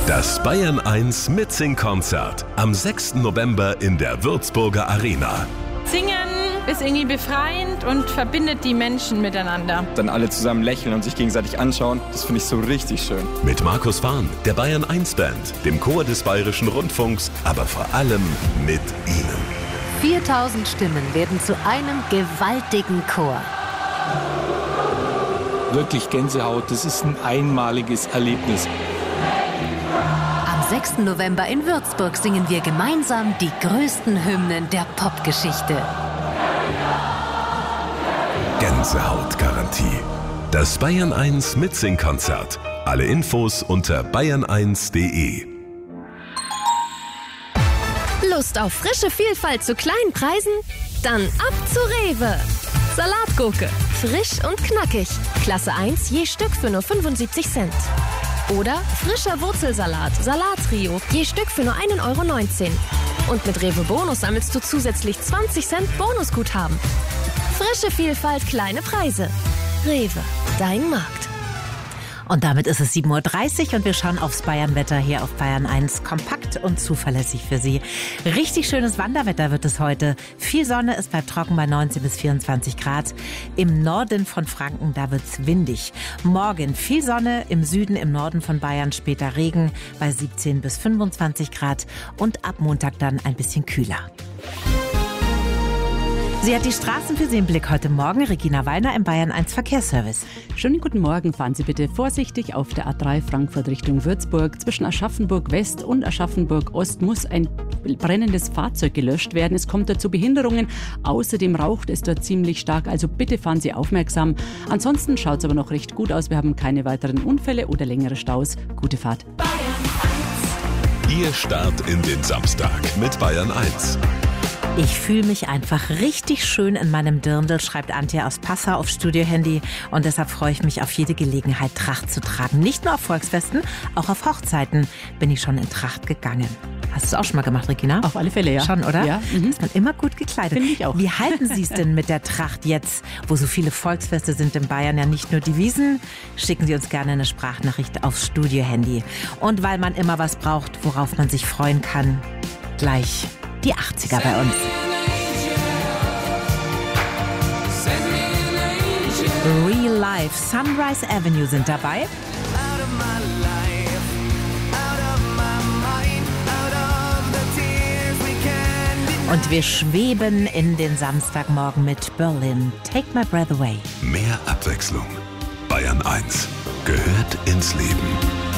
Das Bayern 1 Mitsing-Konzert am 6. November in der Würzburger Arena. Singen ist irgendwie befreiend und verbindet die Menschen miteinander. Dann alle zusammen lächeln und sich gegenseitig anschauen, das finde ich so richtig schön. Mit Markus Fahn, der Bayern 1 Band, dem Chor des Bayerischen Rundfunks, aber vor allem mit Ihnen. 4000 Stimmen werden zu einem gewaltigen Chor. Wirklich Gänsehaut, das ist ein einmaliges Erlebnis. Am 6. November in Würzburg singen wir gemeinsam die größten Hymnen der Popgeschichte. Gänsehautgarantie. Das Bayern 1 Mitsing-Konzert. Alle Infos unter bayern1.de. Lust auf frische Vielfalt zu kleinen Preisen? Dann ab zu Rewe. Salatgurke, frisch und knackig. Klasse 1 je Stück für nur 75 Cent. Oder frischer Wurzelsalat, Salattrio, je Stück für nur 1,19 €. Und mit Rewe Bonus sammelst du zusätzlich 20 Cent Bonusguthaben. Frische Vielfalt, kleine Preise. Rewe, dein Markt. Und damit ist es 7:30 Uhr und wir schauen aufs Bayernwetter hier auf Bayern 1. Kompakt und zuverlässig für Sie. Richtig schönes Wanderwetter wird es heute. Viel Sonne, es bleibt trocken bei 19 bis 24 Grad. Im Norden von Franken, da wird es windig. Morgen viel Sonne, im Süden, im Norden von Bayern später Regen bei 17 bis 25 Grad. Und ab Montag dann ein bisschen kühler. Sie hat die Straßen für Sie im Blick heute Morgen. Regina Weiner im Bayern 1 Verkehrsservice. Schönen guten Morgen. Fahren Sie bitte vorsichtig auf der A3 Frankfurt Richtung Würzburg. Zwischen Aschaffenburg West und Aschaffenburg Ost muss ein brennendes Fahrzeug gelöscht werden. Es kommt dazu Behinderungen. Außerdem raucht es dort ziemlich stark. Also bitte fahren Sie aufmerksam. Ansonsten schaut es aber noch recht gut aus. Wir haben keine weiteren Unfälle oder längere Staus. Gute Fahrt. Ihr Start in den Samstag mit Bayern 1. Ich fühle mich einfach richtig schön in meinem Dirndl, schreibt Antje aus Passau auf Studio-Handy. Und deshalb freue ich mich auf jede Gelegenheit, Tracht zu tragen. Nicht nur auf Volksfesten, auch auf Hochzeiten bin ich schon in Tracht gegangen. Hast du es auch schon mal gemacht, Regina? Auf alle Fälle, ja. Schon, oder? Ja. Ist man immer gut gekleidet. Finde ich auch. Wie halten Sie es denn mit der Tracht jetzt, wo so viele Volksfeste sind in Bayern, ja nicht nur die Wiesn? Schicken Sie uns gerne eine Sprachnachricht aufs Studio-Handy. Und weil man immer was braucht, worauf man sich freuen kann, gleich die 80er bei uns. Real Life, Sunrise Avenue sind dabei. Und wir schweben in den Samstagmorgen mit Berlin. Take My Breath Away. Mehr Abwechslung. Bayern 1 gehört ins Leben.